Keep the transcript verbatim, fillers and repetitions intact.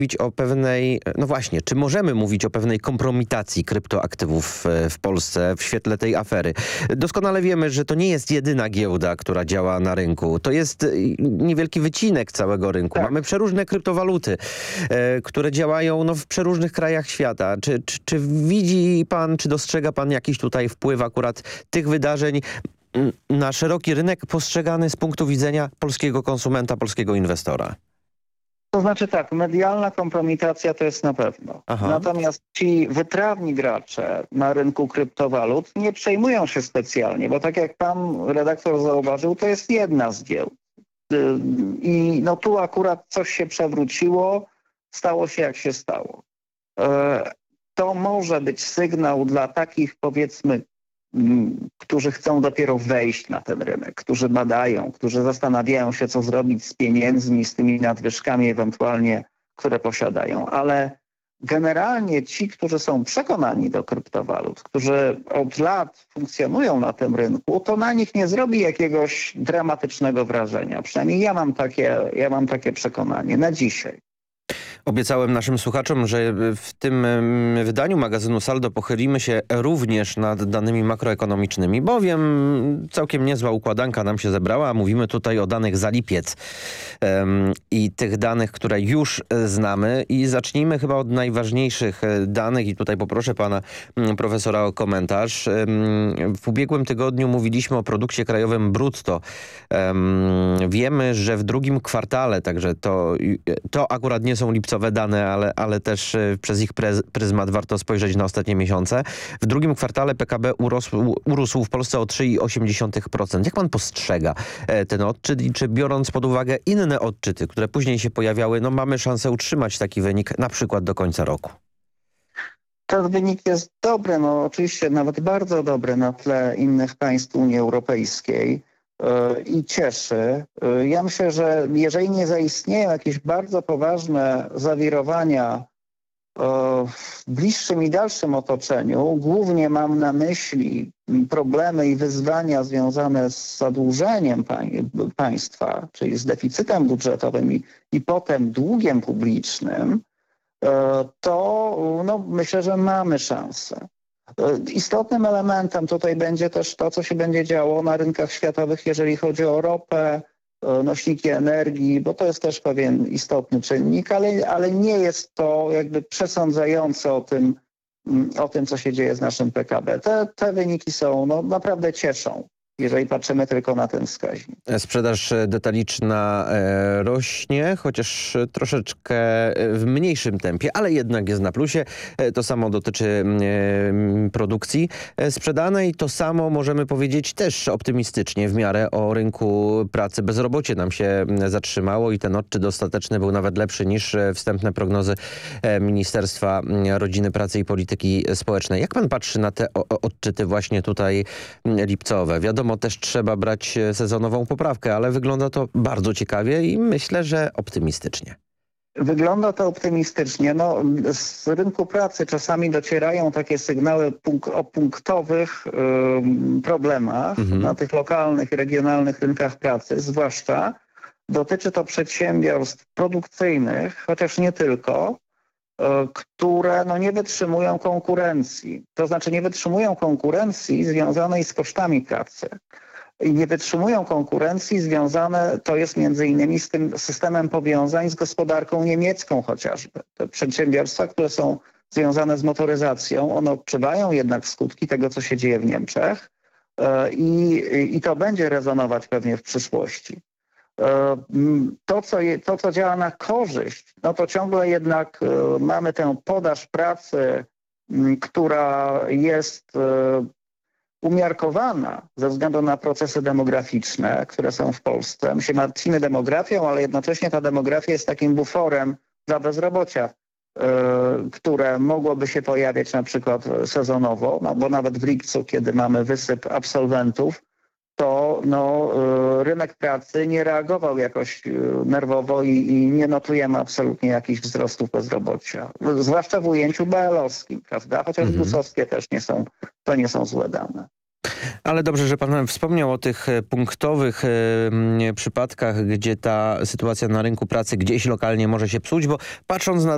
mówić o pewnej, no właśnie, czy możemy mówić o pewnej kompromitacji kryptoaktywów w Polsce w świetle tej afery? Doskonale wiemy, że to nie jest jedyna giełda, która działa na rynku. To jest niewielki wycinek całego rynku. Tak. Mamy przeróżne kryptowaluty, e, które działają no, w przeróżnych krajach świata. Czy, czy, czy widzi pan, czy dostrzega pan jakiś tutaj wpływ akurat tych wydarzeń na szeroki rynek postrzegany z punktu widzenia polskiego konsumenta, polskiego inwestora? To znaczy tak, medialna kompromitacja to jest na pewno. Aha. Natomiast ci wytrawni gracze na rynku kryptowalut nie przejmują się specjalnie, bo tak jak pan redaktor zauważył, to jest jedna z giełd. I no tu akurat coś się przewróciło, stało się jak się stało. To może być sygnał dla takich, powiedzmy, którzy chcą dopiero wejść na ten rynek, którzy badają, którzy zastanawiają się, co zrobić z pieniędzmi, z tymi nadwyżkami ewentualnie, które posiadają. Ale generalnie ci, którzy są przekonani do kryptowalut, którzy od lat funkcjonują na tym rynku, to na nich nie zrobi jakiegoś dramatycznego wrażenia. Przynajmniej ja mam takie, ja mam takie przekonanie na dzisiaj. Obiecałem naszym słuchaczom, że w tym wydaniu magazynu Saldo pochylimy się również nad danymi makroekonomicznymi, bowiem całkiem niezła układanka nam się zebrała, a mówimy tutaj o danych za lipiec um, i tych danych, które już znamy. I zacznijmy chyba od najważniejszych danych i tutaj poproszę pana profesora o komentarz. Um, w ubiegłym tygodniu mówiliśmy o produkcie krajowym brutto. Um, wiemy, że w drugim kwartale, także to, to akurat nie są lipcowe dane, ale, ale też przez ich pryzmat warto spojrzeć na ostatnie miesiące. W drugim kwartale P K B urósł, urósł w Polsce o trzy przecinek osiem procent. Jak pan postrzega ten odczyt i czy biorąc pod uwagę inne odczyty, które później się pojawiały, no mamy szansę utrzymać taki wynik na przykład do końca roku? Ten wynik jest dobry, no oczywiście nawet bardzo dobry na tle innych państw Unii Europejskiej. I cieszy. Ja myślę, że jeżeli nie zaistnieją jakieś bardzo poważne zawirowania w bliższym i dalszym otoczeniu, głównie mam na myśli problemy i wyzwania związane z zadłużeniem państwa, czyli z deficytem budżetowym i, i potem długiem publicznym, to no, myślę, że mamy szansę. Istotnym elementem tutaj będzie też to, co się będzie działo na rynkach światowych, jeżeli chodzi o ropę, nośniki energii, bo to jest też pewien istotny czynnik, ale, ale nie jest to jakby przesądzające o tym, o tym, co się dzieje z naszym P K B. Te, te wyniki są, no, naprawdę cieszą, jeżeli patrzymy tylko na ten wskaźnik. Sprzedaż detaliczna e, rośnie, chociaż troszeczkę w mniejszym tempie, ale jednak jest na plusie. E, to samo dotyczy e, produkcji sprzedanej. To samo możemy powiedzieć też optymistycznie w miarę o rynku pracy. Bezrobocie nam się zatrzymało i ten odczyt ostateczny był nawet lepszy niż wstępne prognozy Ministerstwa Rodziny, Pracy i Polityki Społecznej. Jak pan patrzy na te o, odczyty właśnie tutaj lipcowe? Wiadomo, też trzeba brać sezonową poprawkę, ale wygląda to bardzo ciekawie i myślę, że optymistycznie. Wygląda to optymistycznie. No, z rynku pracy czasami docierają takie sygnały punk o punktowych y, problemach mhm. na tych lokalnych i regionalnych rynkach pracy, zwłaszcza dotyczy to przedsiębiorstw produkcyjnych, chociaż nie tylko, y, które no, nie wytrzymują konkurencji. To znaczy nie wytrzymują konkurencji związanej z kosztami pracy. I nie wytrzymują konkurencji związane, to jest między innymi z tym systemem powiązań z gospodarką niemiecką chociażby. Te przedsiębiorstwa, które są związane z motoryzacją, one odczuwają jednak skutki tego, co się dzieje w Niemczech i, i to będzie rezonować pewnie w przyszłości. To co, je, to, co działa na korzyść, no to ciągle jednak mamy tę podaż pracy, która jest umiarkowana ze względu na procesy demograficzne, które są w Polsce. My się martwimy demografią, ale jednocześnie ta demografia jest takim buforem dla bezrobocia, yy, które mogłoby się pojawiać na przykład sezonowo, no bo nawet w lipcu, kiedy mamy wysyp absolwentów, to no, yy, rynek pracy nie reagował jakoś yy, nerwowo i, i nie notujemy absolutnie jakichś wzrostów bezrobocia. Zwłaszcza w ujęciu B L owskim, prawda? Chociaż mhm. busowskie też nie są, to nie są złe dane. Ale dobrze, że pan wspomniał o tych punktowych e, przypadkach, gdzie ta sytuacja na rynku pracy gdzieś lokalnie może się psuć, bo patrząc na